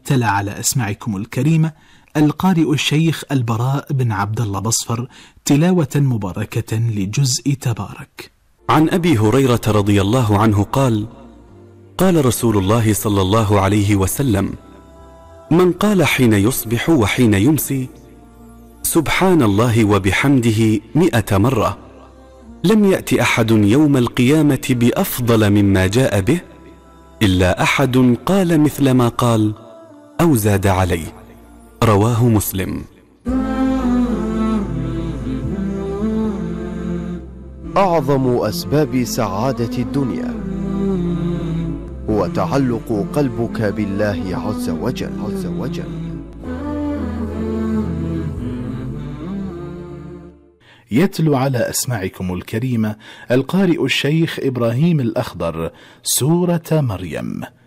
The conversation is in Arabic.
تلا على أسماعكم الكريمة القارئ الشيخ البراء بن عبد الله بصفر تلاوة مباركة لجزء تبارك. عن أبي هريرة رضي الله عنه قال: قال رسول الله صلى الله عليه وسلم: من قال حين يصبح وحين يمسي سبحان الله وبحمده 100 مرة لم يأت أحد يوم القيامة بأفضل مما جاء به إلا أحد قال مثل ما قال أو زاد عليه. رواه مسلم. أعظم أسباب سعادة الدنيا هو تعلق قلبك بالله عز وجل. يتلو على أسماعكم الكريمة القارئ الشيخ إبراهيم الأخضر سورة مريم.